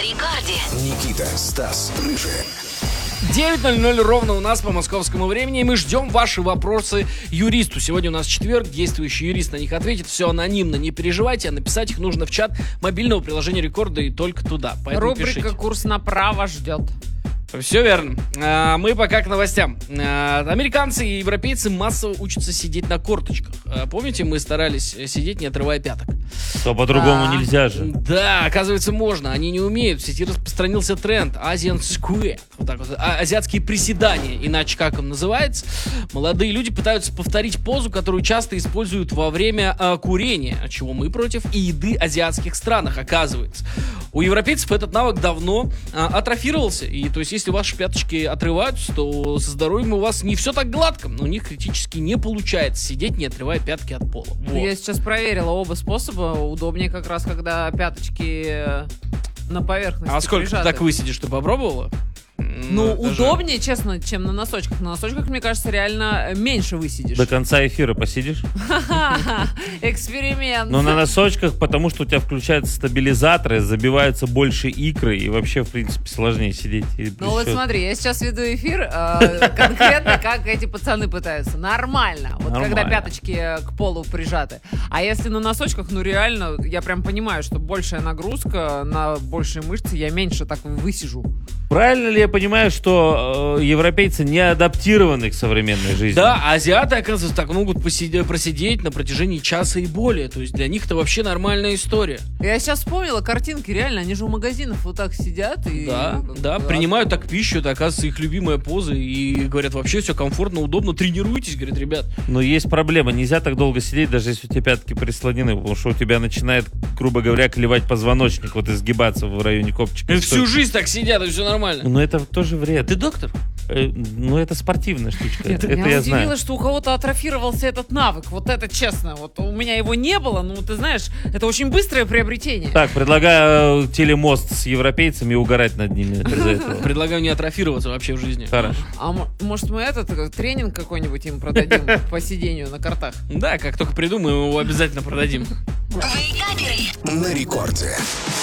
Рекорде. Никита, Стас, Рыжий. 9:00 ровно у нас по московскому времени, и мы ждем ваши вопросы юристу. Сегодня у нас четверг, действующий юрист на них ответит. Все анонимно, не переживайте, а написать их нужно в чат мобильного приложения Рекорда и только туда. Поэтому Рубрика пишите. «Курс направо» ждет. Все верно. Мы пока к новостям. Американцы и европейцы массово учатся сидеть на корточках. Помните, мы старались сидеть, не отрывая пяток? То по-другому нельзя же. Да, оказывается, можно. Они не умеют. В сети распространился тренд Asian Squat. Вот так вот. Азиатские приседания, иначе как он называется. Молодые люди пытаются повторить позу, которую часто используют во время курения, чего мы против, и еды в азиатских странах, оказывается. У европейцев этот навык давно атрофировался. И то есть, если ваши пяточки отрываются, то со здоровьем у вас не все так гладко. Но у них критически не получается сидеть, не отрывая пятки от пола. Вот. Я сейчас проверила оба способа. Удобнее как раз, когда пяточки на поверхности А сколько прижаты. ты так высидишь, ты попробовала? Ну, даже- удобнее, честно, чем на носочках. На носочках, мне кажется, реально меньше высидишь. До конца эфира посидишь? Эксперимент. Но на носочках, потому что у тебя включаются стабилизаторы, забиваются больше икры, и вообще, в принципе, сложнее сидеть. И Ну вот плечо. смотри, я сейчас веду эфир конкретно, как эти пацаны пытаются. Нормально. Вот Нормально. когда пяточки к полу прижаты. А если на носочках, ну реально, я прям понимаю, что большая нагрузка на большие мышцы, я меньше так высижу. Правильно ли я понимаю, что европейцы не адаптированы к современной жизни? Да, а азиаты, оказывается, так могут просидеть на протяжении часа и более. То есть для них это вообще нормальная история. Я сейчас вспомнила картинки, реально, они же у магазинов вот так сидят и... Да, принимают так пищу, это, оказывается, их любимая поза. И говорят, вообще все комфортно, удобно, тренируйтесь, говорят, ребят. Но есть проблема, нельзя так долго сидеть, даже если у тебя пятки прислонены, потому что у тебя начинает, грубо говоря, клевать позвоночник, вот изгибаться в районе копчика. Всю жизнь так сидят, и все нормально. Но это тоже вред. Ты доктор? Ну, это спортивная штучка. Нет, это меня я удивило, знаю. что у кого-то атрофировался этот навык. Вот это честно. Вот у меня его не было, ну ты знаешь, это очень быстрое приобретение. Так, предлагаю телемост с европейцами и угорать над ними из-за этого. Предлагаю не атрофироваться вообще в жизни. Хорошо. А может мы тренинг какой-нибудь им продадим по сидению на картах? Да, как только придумаем, его обязательно продадим. Вейкаперы. На рекорде.